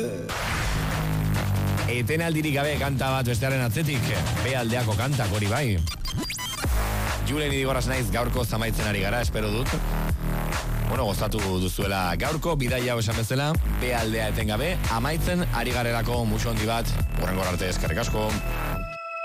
Etenaldirik gabe kanta bat bestearen atzetik, B aldeako kantak hori bai. Julen idigoraz naiz gaurko zamaitzen ari gara, espero dut. Bueno, gozatu duzuela gaurko, bidaia hau esan bezala, B aldea etengabe, amaitzen ari garelako musu handi bat, hurrengor arte eskerrik asko.